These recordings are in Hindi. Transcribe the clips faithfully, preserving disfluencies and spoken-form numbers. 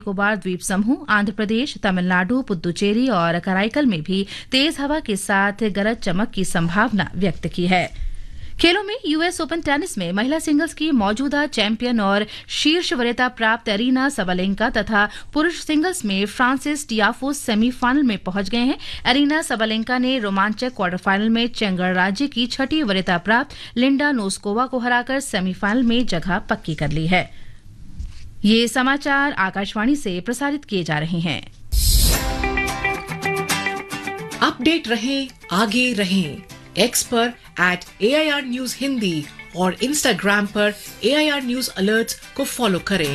निकोबार द्वीप समूह, आंध्र प्रदेश, तमिलनाडु, पुद्दुचेरी और कराईकल में भी तेज हवा के साथ गरज चमक की संभावना व्यक्त की है। खेलों में यूएस ओपन टेनिस में महिला सिंगल्स की मौजूदा चैंपियन और शीर्ष वरीयता प्राप्त अरीना सबलेंका तथा पुरुष सिंगल्स में फ्रांसिस टियाफो सेमीफाइनल में पहुंच गए हैं। अरीना सबलेंका ने रोमांचक क्वार्टर फाइनल में चंग राज्य की छठी वरीयता प्राप्त लिंडा नोस्कोवा को हराकर सेमीफाइनल में जगह पक्की कर ली है। ये समाचार आकाशवाणी से प्रसारित किए जा रहे हैं। अपडेट रहें, आगे रहें। एक्स पर eight A I R news Hindi और इंस्टाग्राम पर ए आई आर न्यूज अलर्ट्स को फॉलो करें।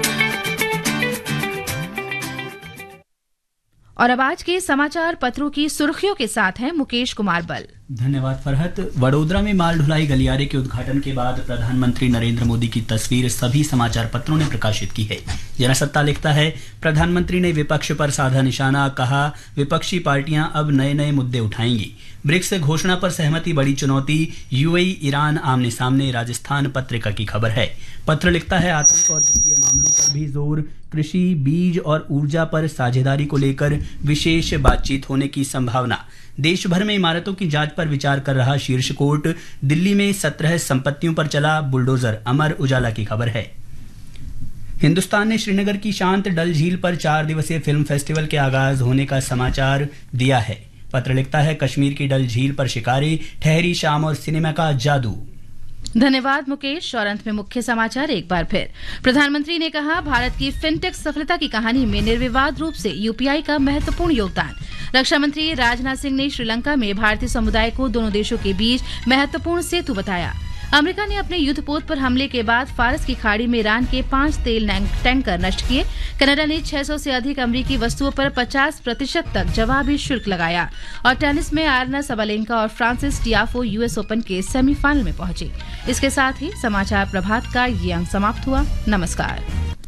और अब आज के समाचार पत्रों की सुर्खियों के साथ हैं मुकेश कुमार बल। धन्यवाद फरहत। वडोदरा में माल ढुलाई गलियारे के उद्घाटन के बाद प्रधानमंत्री नरेंद्र मोदी की तस्वीर सभी समाचार पत्रों ने प्रकाशित की है। जनसत्ता लिखता है, प्रधानमंत्री ने विपक्ष पर साधा निशाना, कहा विपक्षी पार्टियां अब नए नए मुद्दे उठाएंगी। ब्रिक्स घोषणा पर सहमति बड़ी चुनौती, यूएई ईरान आमने सामने, राजस्थान पत्रिका की खबर है। पत्र लिखता है, आतंक और वित्तीय मामलों पर भी जोर, कृषि, बीज और ऊर्जा पर साझेदारी को लेकर विशेष बातचीत होने की संभावना। देश भर में इमारतों की जांच पर विचार कर रहा शीर्ष कोर्ट, दिल्ली में सत्रह संपत्तियों पर चला बुलडोजर, अमर उजाला की खबर है। हिंदुस्तान ने श्रीनगर की शांत डल झील पर चार दिवसीय फिल्म फेस्टिवल के आगाज होने का समाचार दिया है। पत्र लिखता है, कश्मीर की डल झील पर शिकारी, ठहरी शाम और सिनेमा का जादू। धन्यवाद मुकेश। और अंत में मुख्य समाचार एक बार फिर। प्रधानमंत्री ने कहा, भारत की फिनटेक सफलता की कहानी में निर्विवाद रूप से यूपीआई का महत्वपूर्ण योगदान। रक्षा मंत्री राजनाथ सिंह ने श्रीलंका में भारतीय समुदाय को दोनों देशों के बीच महत्वपूर्ण सेतु बताया। अमेरिका ने अपने युद्धपोत पर हमले के बाद फारस की खाड़ी में ईरान के पांच तेल टैंकर नष्ट किए। कनाडा ने छह सौ से अधिक अमेरिकी वस्तुओं पर पचास प्रतिशत तक जवाबी शुल्क लगाया। और टेनिस में अरीना सबलेंका और फ्रांसिस टियाफो यूएस ओपन के सेमीफाइनल में पहुंचे। इसके साथ ही समाचार प्रभात का ये अंक समाप्त हुआ। नमस्कार।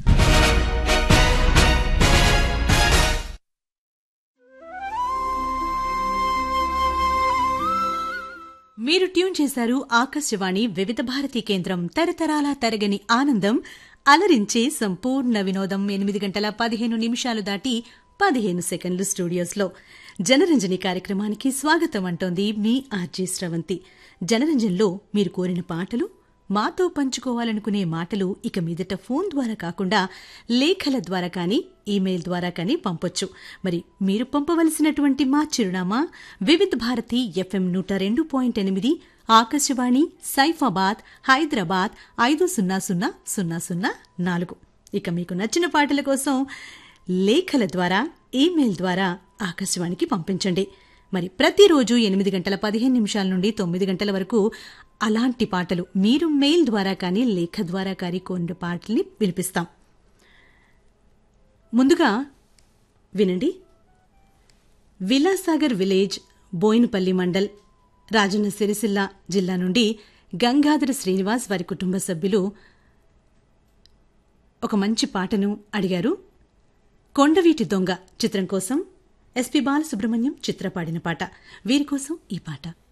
మీరు ట్యూన్ చేశారు ఆకాశవాణి వివిధ భారతి కేంద్రం, తరతరాల తరగని ఆనందం, అలరించే సంపూర్ణ వినోదం. ఎనిమిది గంటల పదిహేను నిమిషాలు దాటి పదిహేను సెకండ్లు స్టూడియోస్లో జనరంజని కార్యక్రమానికి స్వాగతం అంటోంది మీ ఆర్జే స్రవంతి. జనరంజన్లో మీరు కోరిన పాటలు, మాతో పంచుకోవాలనుకునే మాటలు ఇక మీదట ఫోన్ ద్వారా కాకుండా లేఖల ద్వారా కానీ ఈమెయిల్ ద్వారా కానీ పంపొచ్చు. మరి మీరు పంపవలసినటువంటి మా చిరునామా వివిధ భారతి ఎఫ్ఎం నూట రెండు పాయింట్ ఎనిమిది, ఆకాశవాణి, సైఫాబాద్, హైదరాబాద్ ఐదు సున్నా సున్నా సున్నా సున్నా నాలుగు. ఇక మీకు నచ్చిన పాటల కోసం లేఖల ద్వారా, ఈమెయిల్ ద్వారా ఆకాశవాణికి పంపించండి. మరి ప్రతిరోజు ఎనిమిది గంటల పదిహేను నిమిషాల నుండి తొమ్మిది గంటల వరకు అలాంటి పాటలు మీరు మెయిల్ ద్వారా కానీ లేఖ ద్వారా కానీ కొన్ని పాటల్ని వినిపిస్తాం. ముందుగా వినండి. విలాసాగర్ విలేజ్, బోయినపల్లి మండల్, రాజన్న సిరిసిల్ల జిల్లా నుండి గంగాధర శ్రీనివాస్ వారి కుటుంబ సభ్యులు ఒక మంచి పాటను అడిగారు. కొండవీటి దొంగ చిత్రం కోసం ఎస్పి బాలసుబ్రహ్మణ్యం చిత్ర పాడిన పాట. వీరి కోసం ఈ పాట.